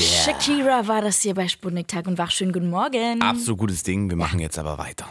Shakira war das hier bei Sputnik Tag und Wach. Schönen guten Morgen. Absolut gutes Ding, wir machen jetzt aber weiter.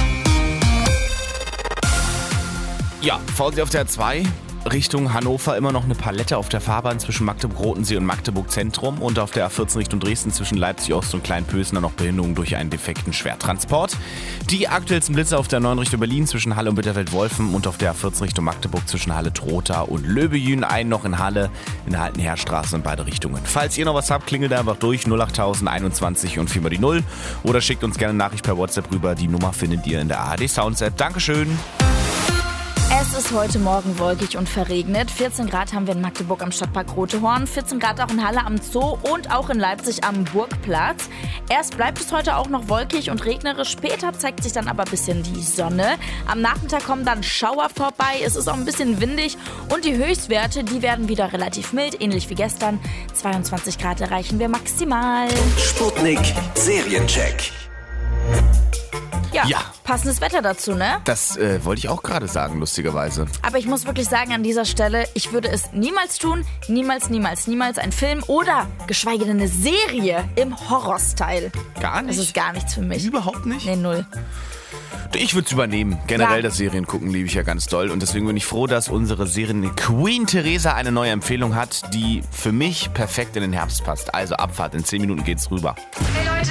Ja, Vorsicht auf der A2, Richtung Hannover immer noch eine Palette auf der Fahrbahn zwischen Magdeburg-Rotensee und Magdeburg-Zentrum und auf der A14 Richtung Dresden zwischen Leipzig-Ost und Kleinpösner noch Behinderung durch einen defekten Schwertransport. Die aktuellsten Blitze auf der 9 Richtung Berlin zwischen Halle und Bitterfeld-Wolfen und auf der A14 Richtung Magdeburg zwischen Halle-Trotha und Löbejün, einen noch in Halle in der Alten-Heerstraße in beide Richtungen. Falls ihr noch was habt, klingelt einfach durch 08000 21 und 4 mal die 0 oder schickt uns gerne eine Nachricht per WhatsApp rüber. Die Nummer findet ihr in der ARD Sounds App. Dankeschön. Es ist heute Morgen wolkig und verregnet. 14 Grad haben wir in Magdeburg am Stadtpark Rotehorn, 14 Grad auch in Halle am Zoo und auch in Leipzig am Burgplatz. Erst bleibt es heute auch noch wolkig und regnerisch, später zeigt sich dann aber ein bisschen die Sonne. Am Nachmittag kommen dann Schauer vorbei, es ist auch ein bisschen windig und die Höchstwerte, die werden wieder relativ mild, ähnlich wie gestern. 22 Grad erreichen wir maximal. Sputnik Seriencheck. Ja, passendes Wetter dazu, ne? Das wollte ich auch gerade sagen, lustigerweise. Aber ich muss wirklich sagen, an dieser Stelle, ich würde es niemals tun. Niemals, niemals, niemals ein Film oder geschweige denn eine Serie im Horror-Style. Gar nicht? Das ist gar nichts für mich. Überhaupt nicht? Nee, null. Ich würde es übernehmen. Generell Ja. das Serien gucken liebe ich ja ganz doll. Und deswegen bin ich froh, dass unsere Serien Queen Theresa eine neue Empfehlung hat, die für mich perfekt in den Herbst passt. Also Abfahrt, in 10 Minuten geht's rüber. Hey Leute,